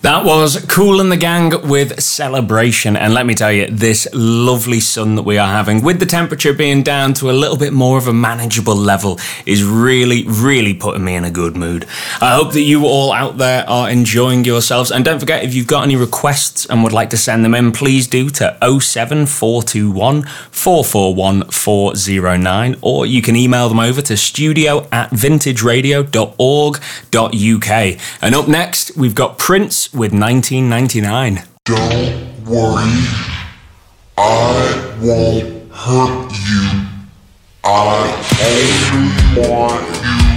That was Kool and the Gang with Celebration. And let me tell you, this lovely sun that we are having, with the temperature being down to a little bit more of a manageable level, is really, really putting me in a good mood. I hope that you all out there are enjoying yourselves. And don't forget, if you've got any requests and would like to send them in, please do to 07421 441 409, or you can email them over to studio@vintageradio.org.uk. And up next, we've got Prince with 1999. Don't worry, I won't hurt you. I only want you